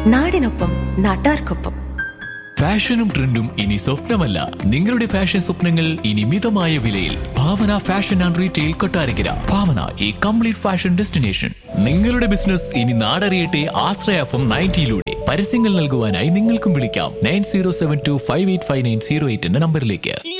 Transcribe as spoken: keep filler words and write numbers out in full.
നാടിനൊപ്പം നാട്ടാർക്കൊപ്പം. ഫാഷനും ട്രെൻഡും ഇനി സ്വപ്നമല്ല, നിങ്ങളുടെ ഫാഷൻ സ്വപ്നങ്ങൾ ഇനി മിതമായ വിലയിൽ. ഭാവന ഫാഷൻ ആൻഡ് റീറ്റെയിൽ കൊട്ടാരക്കര. ഭാവന, ഈ കംപ്ലീറ്റ് ഫാഷൻ ഡെസ്റ്റിനേഷൻ. നിങ്ങളുടെ ബിസിനസ് ഇനി നാടറിയട്ടെ ആശ്രയ എഫ് എം നയൻറ്റിയിലൂടെ. പരസ്യങ്ങൾ നൽകുവാനായി നിങ്ങൾക്കും വിളിക്കാം nine zero seven to five eight five nine zero eight എന്ന നമ്പറിലേക്ക്.